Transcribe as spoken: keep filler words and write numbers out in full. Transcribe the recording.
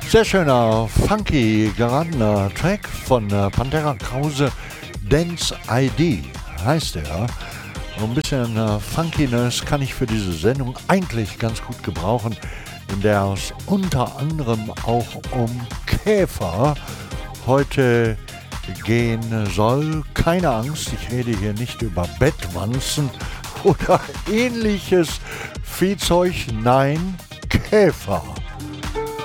Sehr schöner, funky, geradener Track von äh, Pantera Krause, Dance I D heißt er. Ein bisschen äh, Funkiness kann ich für diese Sendung eigentlich ganz gut gebrauchen, in der es unter anderem auch um Käfer heute gehen soll. Keine Angst, ich rede hier nicht über Bettwanzen oder ähnliches Viehzeug, nein, Käfer.